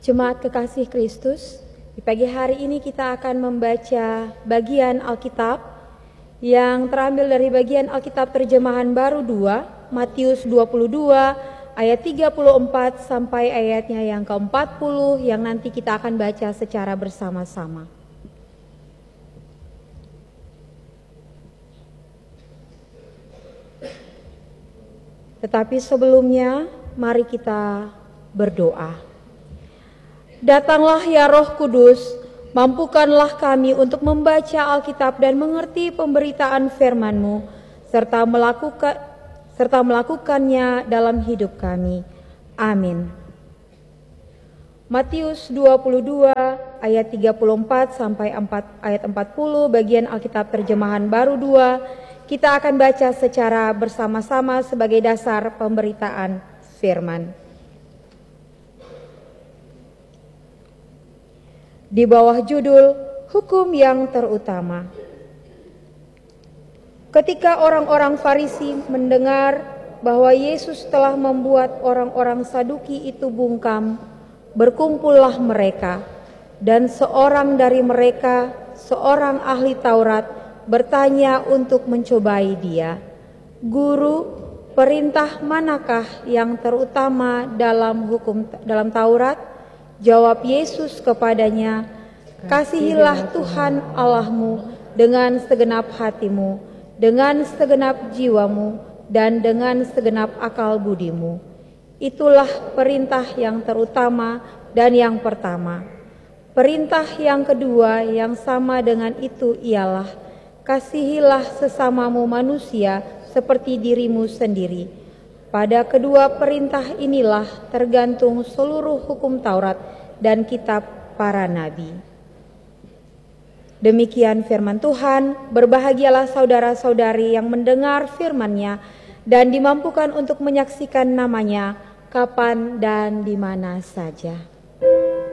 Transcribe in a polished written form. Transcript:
Jemaat kekasih Kristus, di pagi hari ini kita akan membaca bagian Alkitab yang terambil dari bagian Alkitab terjemahan baru 2, Matius 22 ayat 34 sampai ayatnya yang ke-40 yang nanti kita akan baca secara bersama-sama. Tetapi sebelumnya, mari kita berdoa. Datanglah ya Roh Kudus, mampukanlah kami untuk membaca Alkitab dan mengerti pemberitaan firman-Mu, serta melakukannya dalam hidup kami. Amin. Matius 22 ayat 34 sampai ayat 40 bagian Alkitab terjemahan baru 2, kita akan baca secara bersama-sama sebagai dasar pemberitaan firman. Di bawah judul Hukum yang Terutama. Ketika orang-orang Farisi mendengar bahwa Yesus telah membuat orang-orang Saduki itu bungkam, berkumpullah mereka, dan seorang dari mereka, seorang ahli Taurat, bertanya untuk mencobai dia, "Guru, perintah manakah yang terutama dalam Taurat?" Jawab Yesus kepadanya, "Kasihilah Tuhan Allahmu dengan segenap hatimu, dengan segenap jiwamu, dan dengan segenap akal budimu. Itulah perintah yang terutama dan yang pertama. Perintah yang kedua yang sama dengan itu ialah, kasihilah sesamamu manusia seperti dirimu sendiri. Pada kedua perintah inilah tergantung seluruh hukum Taurat dan kitab para nabi." Demikian firman Tuhan. Berbahagialah saudara-saudari yang mendengar firman-Nya dan dimampukan untuk menyaksikan namanya kapan dan di mana saja.